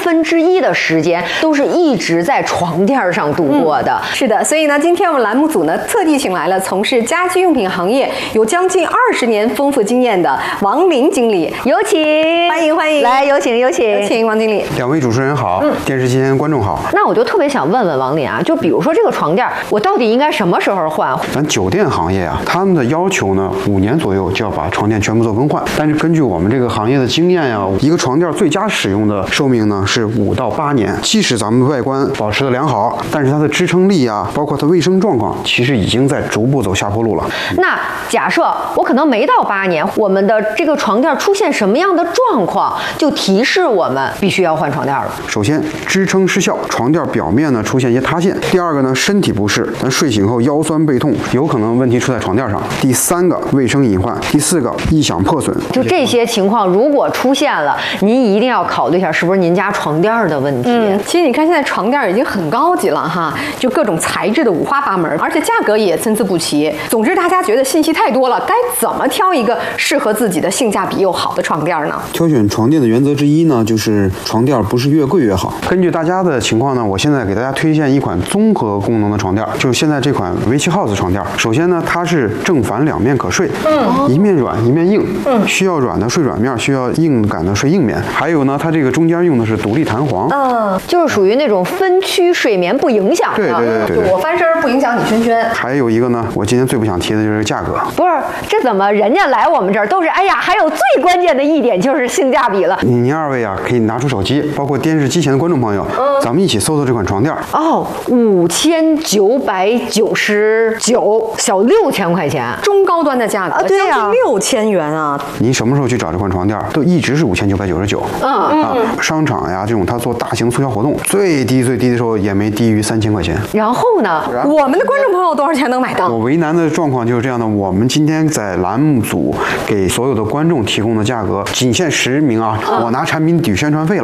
1/2的时间都是一直在床垫上度过的。 是的，所以呢，今天我们栏目组呢特地请来了从事家居用品行业有将近20年丰富经验的王林经理， 有请， 欢迎， 来有请王经理。 两位主持人好，电视机前观众好。 那我就特别想问问王林啊，就比如说这个床垫，我到底应该什么时候换？ 咱酒店行业啊，他们的要求呢，5年左右就要把床垫全部做更换。但是根据我们这个行业的经验呀，一个床垫最佳使用的寿命呢是5到8年。即使咱们外观保持的良好，但是它的支撑力啊，包括它卫生状况，其实已经在逐步走下坡路了。 那假设我可能没到8年，我们的这个床垫出现什么样的状况，就提示我们必须要换床垫了。 首先，支撑失效，床垫表面呢出现一些塌陷。第二个呢，身体不适，咱睡醒后腰酸背痛，有可能问题出在床垫上。第三个，卫生隐患。第四个，异响破损。 就这些情况如果出现了，您一定要考虑一下是不是您家床垫的问题。 其实你看现在床垫已经很高级了哈，就各种材质的五花八门，而且价格也参差不齐。总之，大家觉得信息太多了，该怎么挑一个适合自己的、性价比又好的床垫呢？ 挑选床垫的原则之一呢，就是床垫不是越贵越好。根据大家的情况呢，我现在给大家推荐一款综合功能的床垫，就是现在这款维奇 House 床垫。首先呢，它是正反两面可睡，一面软一面硬，需要软的睡软面，需要硬感的睡硬面。还有呢，它这个中间用的是独立弹簧， 就是属于那种分区睡眠不影响的。 对， 就我翻身不影响你圈圈。 还有一个呢，我今天最不想提的就是价格。 不是，这怎么人家来我们这儿都是哎呀，还有最关键的一点就是性价比了。 您二位啊，可以拿出手机，包括电视机前的观众朋友，咱们一起搜搜这款床垫。 哦，5999，小6000块钱， 中高端的价格， 对呀， 将近6000元啊！ 您什么时候去找这款床垫，都一直是5999。商场呀这种，它做大型促销活动，最低的时候也没低于3000块钱。 然后呢， 我们的观众朋友多少钱能买到？ 我为难的状况就是这样的，我们今天在栏目组给所有的观众提供的价格，仅限10名啊，我拿产品抵宣传费了。